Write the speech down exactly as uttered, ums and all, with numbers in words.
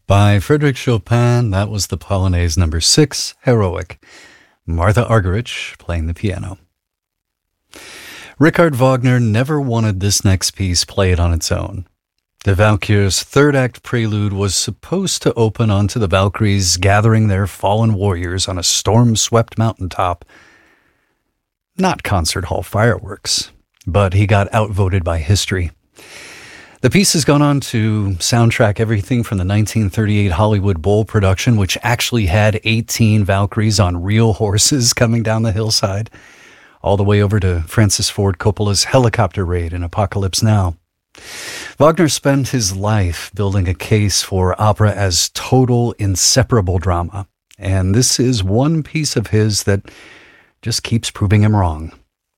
By Frédéric Chopin, that was the Polonaise number six, Heroic. Martha Argerich playing the piano. Richard Wagner never wanted this next piece played on its own. The Valkyr's third act prelude was supposed to open onto the Valkyries gathering their fallen warriors on a storm-swept mountaintop. Not concert hall fireworks, but he got outvoted by history. The piece has gone on to soundtrack everything from the nineteen thirty-eight Hollywood Bowl production, which actually had eighteen Valkyries on real horses coming down the hillside, all the way over to Francis Ford Coppola's helicopter raid in Apocalypse Now. Wagner spent his life building a case for opera as total, inseparable drama, and this is one piece of his that just keeps proving him wrong.